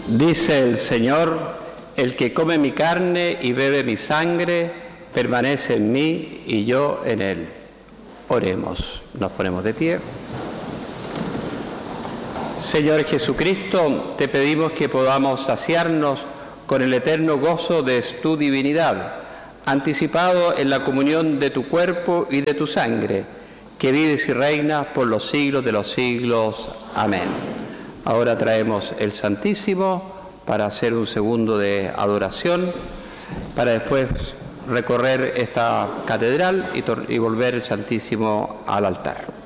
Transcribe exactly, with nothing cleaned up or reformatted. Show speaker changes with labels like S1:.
S1: Dice el Señor: el que come mi carne y bebe mi sangre permanece en mí y yo en él. Oremos. Nos ponemos de pie. Señor Jesucristo, te pedimos que podamos saciarnos con el eterno gozo de tu divinidad, anticipado en la comunión de tu cuerpo y de tu sangre, que vives y reinas por los siglos de los siglos. Amén. Ahora traemos el Santísimo para hacer un segundo de adoración, para después recorrer esta catedral y, y volver el Santísimo al altar.